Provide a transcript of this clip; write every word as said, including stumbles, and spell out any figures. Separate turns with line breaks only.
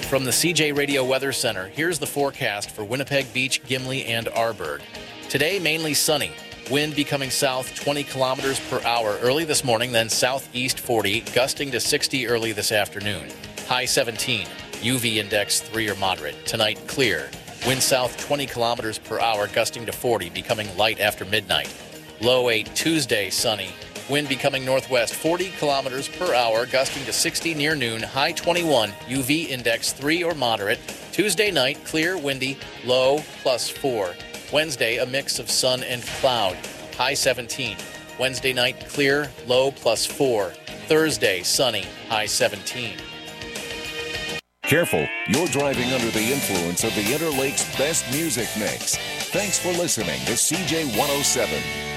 From the C J Radio Weather Center, here's the forecast for Winnipeg Beach, Gimli, and Arborg. Today, mainly sunny. Wind becoming south twenty kilometers per hour early this morning, then southeast forty, gusting to sixty early this afternoon. High seventeen. U V index three or moderate. Tonight, clear. Wind south twenty kilometers per hour, gusting to forty, becoming light after midnight. Low eight. Tuesday, sunny. Wind becoming northwest forty kilometers per hour, gusting to sixty near noon. High twenty-one. U V index three or moderate. Tuesday night, clear, windy, low plus four. Wednesday, a mix of sun and cloud. High seventeen. Wednesday night, clear, low plus four. Thursday, sunny, high seventeen.
Careful, you're driving under the influence of the Interlake's best music mix. Thanks for listening to C J one oh seven.